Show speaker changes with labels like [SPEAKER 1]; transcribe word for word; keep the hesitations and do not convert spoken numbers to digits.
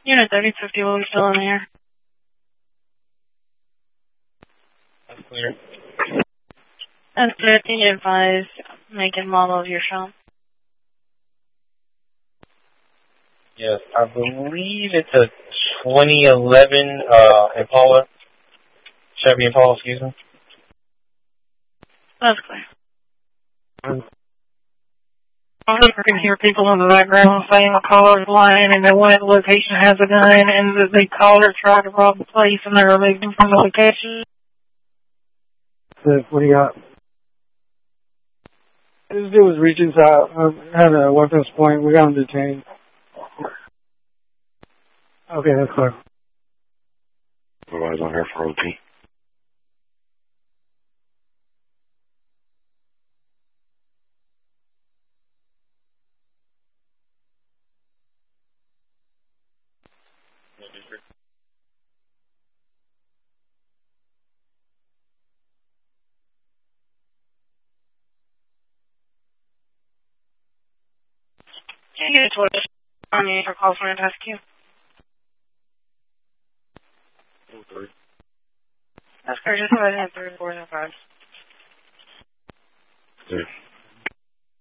[SPEAKER 1] Unit thirty fifty, will be still in the air.
[SPEAKER 2] That's clear.
[SPEAKER 1] That's clear. Can you advise make and model of your shop?
[SPEAKER 2] Yes, I believe it's a twenty eleven uh, Impala. Chevy Impala, excuse me.
[SPEAKER 1] That's clear.
[SPEAKER 3] Um, I can hear people in the background saying the caller's lying and the one at the location has a gun and the, the caller tried to rob the place and they're removed him from the location.
[SPEAKER 4] So, what do you got? This dude was reaching out, um, had a weapons point. We got him detained. Okay, that's clear.
[SPEAKER 5] Otherwise, on here for O T.
[SPEAKER 1] Can you get to us on the for call for an rescue? That's clear. Just go ahead and three, four, and five.
[SPEAKER 5] Clear.